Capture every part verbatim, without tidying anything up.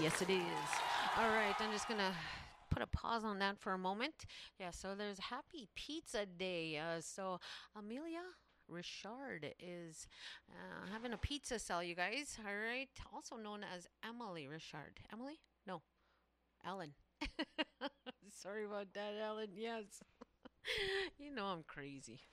Yes, it is. All right, I'm just gonna put a pause on that for a moment. Yeah, so there's Happy Pizza Day. Uh, so Amelia Richard is uh, having a pizza sale, you guys. All right, also known as Emily Richard. Emily? No, Ellen. Sorry about that, Ellen. Yes. You know I'm crazy.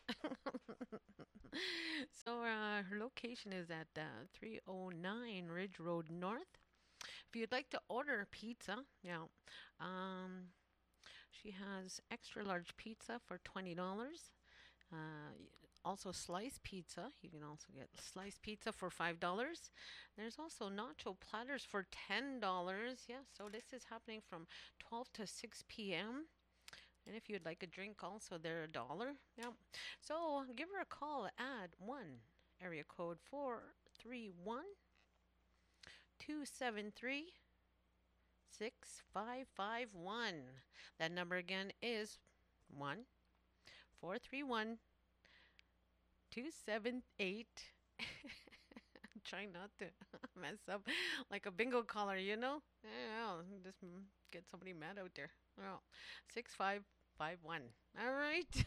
So uh, her location is at uh, three oh nine Ridge Road North. If you'd like to order pizza, yeah, um, she has extra large pizza for twenty dollars. Uh, also sliced pizza. You can also get sliced pizza for five dollars. There's also nacho platters for ten dollars. Yeah, so this is happening from twelve to six p m. And if you'd like a drink, also they're a dollar. Yeah. So give her a call at one area code four three one two seven three six five five one. That number again is one four three one two seven eight. I'm trying not to mess up like a bingo caller, you know? Yeah, just get somebody mad out there. Oh, six five five one. All right.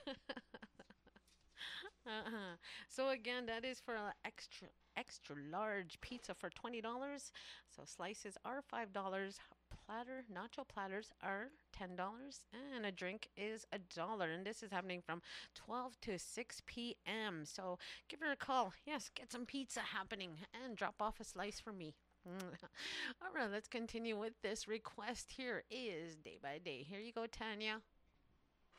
Uh-huh. So again, that is for an extra extra large pizza for twenty dollars. So slices are five dollars. Platter nacho platters are ten dollars, and a drink is a dollar. And this is happening from twelve to six p m. So give her a call. Yes, get some pizza happening and drop off a slice for me. All right, let's continue with this request. Here is Day by Day. Here you go, Tanya.